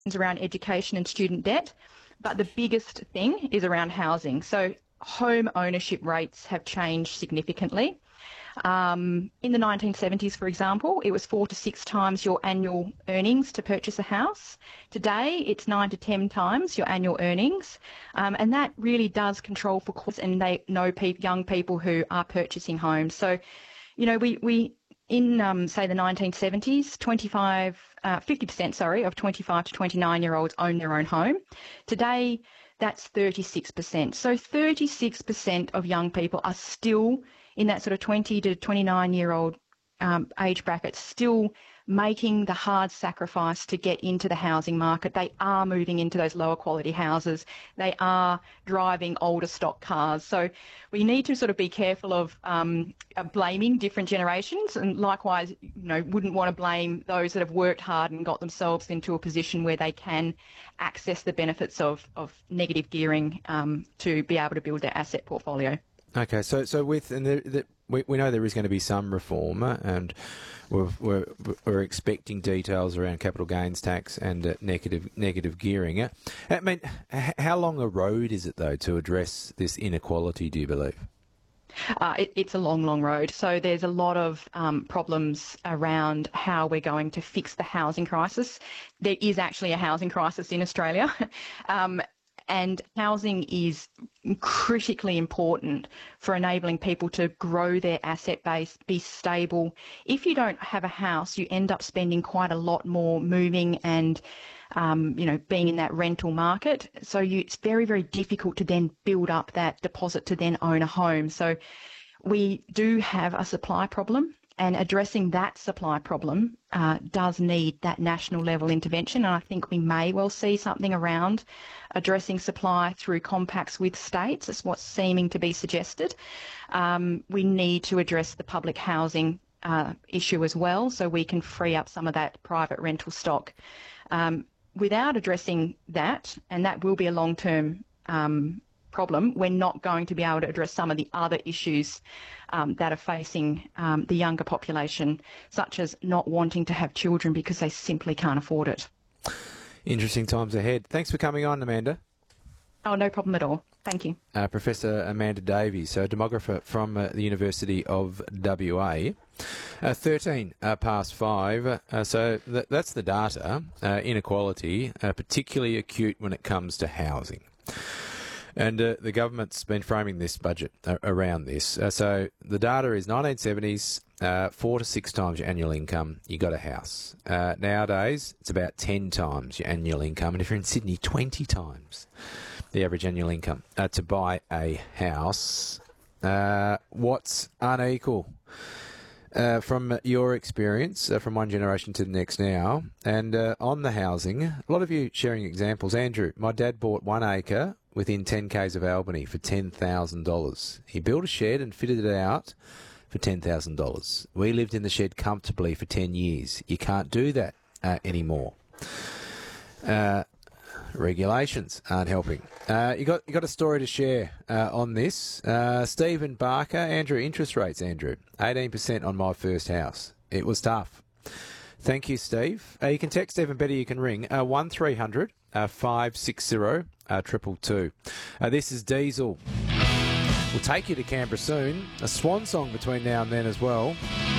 around education and student debt, but the biggest thing is around housing. So home ownership rates have changed significantly. In the 1970s, for example, it was 4 to 6 times your annual earnings to purchase a house. Today, it's 9 to 10 times your annual earnings. And that really does control for costs, and they know young people who are purchasing homes. So, you know, we in, say, the 1970s, 50% of 25 to 29-year-olds own their own home. Today, that's 36%. So 36% of young people are still in that sort of 20 to 29-year-old age bracket, still making the hard sacrifice to get into the housing market. They are moving into those lower quality houses. They are driving older stock cars. So we need to sort of be careful of blaming different generations, and likewise, you know, wouldn't want to blame those that have worked hard and got themselves into a position where they can access the benefits of negative gearing to be able to build their asset portfolio. Okay, so we know there is going to be some reform, and we're expecting details around capital gains tax and negative gearing. I mean, how long a road is it though to address this inequality? Do you believe? It's a long, long road. So there's a lot of problems around how we're going to fix the housing crisis. There is actually a housing crisis in Australia. And housing is critically important for enabling people to grow their asset base, be stable. If you don't have a house, you end up spending quite a lot more moving and, being in that rental market. So it's very, very difficult to then build up that deposit to then own a home. So we do have a supply problem. And addressing that supply problem does need that national level intervention. And I think we may well see something around addressing supply through compacts with states. That's what's seeming to be suggested. We need to address the public housing issue as well, so we can free up some of that private rental stock. Without addressing that, and that will be a long-term problem, we're not going to be able to address some of the other issues that are facing the younger population, such as not wanting to have children because they simply can't afford it. Interesting times ahead. Thanks for coming on, Amanda. Oh, no problem at all. Thank you. Professor Amanda Davies, a demographer from the University of WA. 13 past 5. So that's the data. Inequality, particularly acute when it comes to housing. And the government's been framing this budget around this. So the data is 1970s, 4 to 6 times your annual income, you got a house. Nowadays, it's about 10 times your annual income. And if you're in Sydney, 20 times the average annual income to buy a house. What's unequal? From your experience, from one generation to the next now, and on the housing, a lot of you sharing examples. Andrew, my dad bought 1 acre within 10 k's of Albany for $10,000. He built a shed and fitted it out for $10,000. We lived in the shed comfortably for 10 years. You can't do that anymore. Regulations aren't helping. You got a story to share on this. Stephen Barker, Andrew, interest rates, Andrew, 18% on my first house. It was tough. Thank you, Steve. You can text, even better, you can ring 1300 560 222. This is Diesel. We'll take you to Canberra soon. A swan song between now and then as well.